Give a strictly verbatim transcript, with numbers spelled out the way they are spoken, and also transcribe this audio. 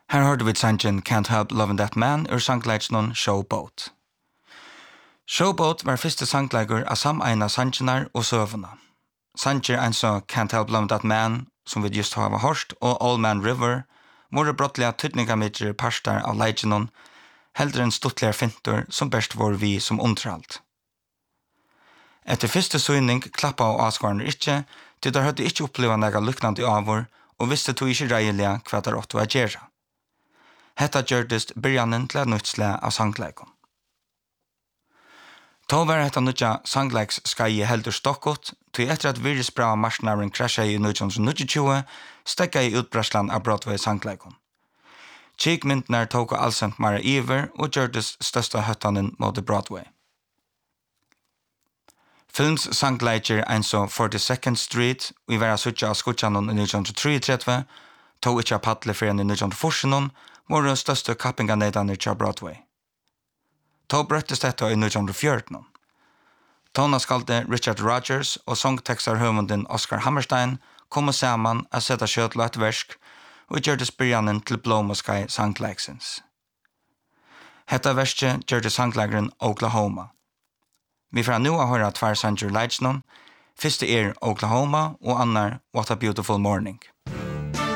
Her hørte vi sangen Can't Help Loving That Man ur sangleiknon Showboat. Showboat var første sangleikur av sameina sangenar og søvuna. Sanger en så Can't Help Loving That Man, som vi just har hørt, og All Man River, våre brottliga tydningamidjer parstar av leiknon, heldre enn stuttliga fintur som best var vi som underhalt. Etter første søgning klappa og avskvarner ikkje, til der hadde ikkje oppleva nega luknande avur, og visste to ikkje reilige hva der åttu a gjerra. Hetta gjørdest byrjanen til et nytt slag av sangleikon. Då var hetta nutja sangleiks skai heldur stokkot, til etter at virusbra marsnaren krasja i nitjan níggjuogtjúgu, stekka i utbraslan av Broadway sangleikon. Kikmyndnar tóku allsamt mara iver og gjørdest størsta høttanen mot Broadway. Films sangleikir eins og forty-second Street, og i vera sutja av skutjanon i nitjan trýogtretivu, tog ikkje paddle fyrir enn i nitjan fyrtiån, var den største kappinganedane til Broadway. Då brøttes dette i nitjan fjorton. Tona skalte Richard Rogers og songtekstarhøvunden Oscar Hammerstein kom saman a setta kjøtla et versk og gjørte byrjanen til Blow Sky sangleiksins. Hetta verske gjørte sangleikeren Oklahoma. Vi får nu a høyra tvær sanger leitsnon, fyrste er Oklahoma og annar What a Beautiful Morning.